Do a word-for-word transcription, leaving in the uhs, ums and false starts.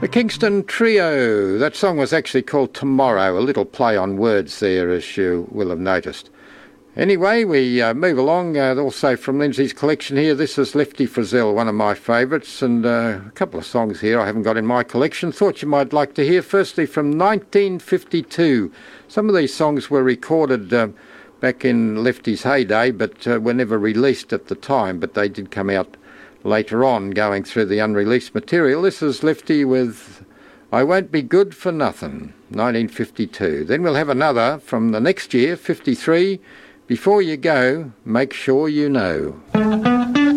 The Kingston Trio. That song was actually called Tomorrow, a little play on words there, as you will have noticed. Anyway, we uh, move along, uh, also from Lindsay's collection here. This is Lefty Frizzell, one of my favourites, and uh, a couple of songs here I haven't got in my collection. Thought you might like to hear, firstly from nineteen fifty-two. Some of these songs were recorded uh, back in Lefty's heyday, but uh, were never released at the time, but they did come out later on, going through the unreleased material. This is Lefty with I Won't Be Good for Nothing, nineteen fifty-two. Then we'll have another from the next year, fifty-three, Before You Go, Make Sure You Know.